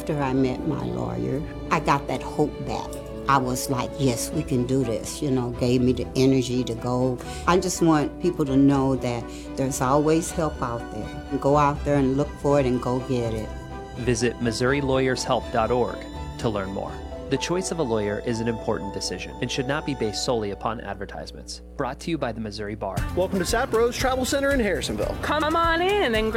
After I met my lawyer, I got that hope back. I was like, yes, we can do this, gave me the energy to go. I just want people to know that there's always help out there. Go out there and look for it and go get it. Visit MissouriLawyersHelp.org to learn more. The choice of a lawyer is an important decision and should not be based solely upon advertisements. Brought to you by the Missouri Bar. Welcome to Sapro's Travel Center in Harrisonville. Come on in and